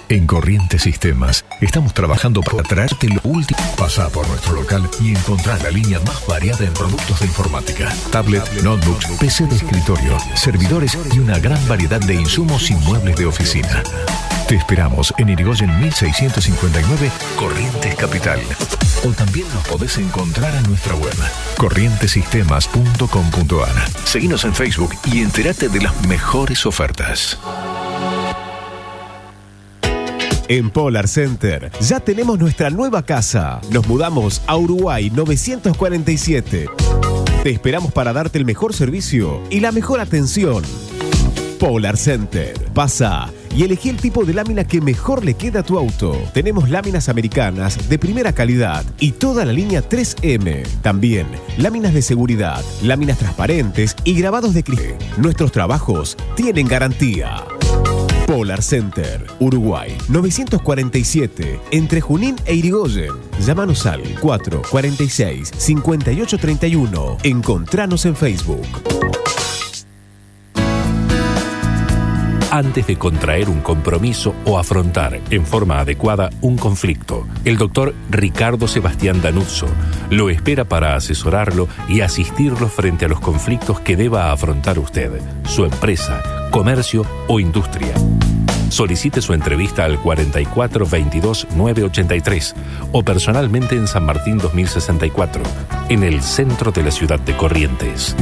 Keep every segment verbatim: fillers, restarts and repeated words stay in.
En Corrientes Sistemas estamos trabajando para traerte lo último. Pasá por nuestro local y encontrá la línea más variada en productos de informática, tablet, notebooks, P C de escritorio, servidores y una gran variedad de insumos y muebles de oficina. Te esperamos en Irigoyen mil seiscientos cincuenta y nueve, Corrientes Capital. O también nos podés encontrar en nuestra web, corrientes sistemas punto com punto a r. Seguinos en Facebook y entérate de las mejores ofertas. En Polar Center ya tenemos nuestra nueva casa. Nos mudamos a Uruguay novecientos cuarenta y siete. Te esperamos para darte el mejor servicio y la mejor atención. Polar Center. Pasa y elegí el tipo de lámina que mejor le queda a tu auto. Tenemos láminas americanas de primera calidad y toda la línea tres eme. También láminas de seguridad, láminas transparentes y grabados de cristal. Nuestros trabajos tienen garantía. Polar Center, Uruguay, novecientos cuarenta y siete, entre Junín e Irigoyen. Llámanos al cuatro cuarenta y seis, cincuenta y ocho treinta y uno. Encontranos en Facebook. Antes de contraer un compromiso o afrontar en forma adecuada un conflicto, el doctor Ricardo Sebastián Danuzzo lo espera para asesorarlo y asistirlo frente a los conflictos que deba afrontar usted, su empresa, comercio o industria. Solicite su entrevista al cuarenta y cuatro veintidós novecientos ochenta y tres o personalmente en San Martín dos mil sesenta y cuatro, en el centro de la ciudad de Corrientes.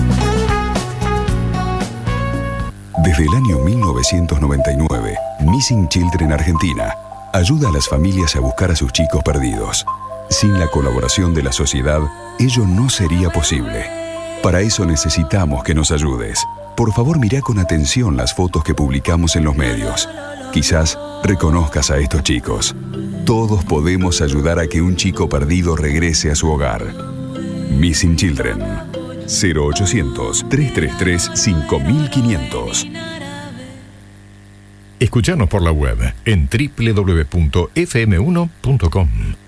Desde el año mil novecientos noventa y nueve, Missing Children Argentina ayuda a las familias a buscar a sus chicos perdidos. Sin la colaboración de la sociedad, ello no sería posible. Para eso necesitamos que nos ayudes. Por favor, mira con atención las fotos que publicamos en los medios. Quizás reconozcas a estos chicos. Todos podemos ayudar a que un chico perdido regrese a su hogar. Missing Children. cero ochocientos, trescientos treinta y tres, cinco mil quinientos. Escuchanos por la web en doble u doble u doble u punto efe eme uno punto com.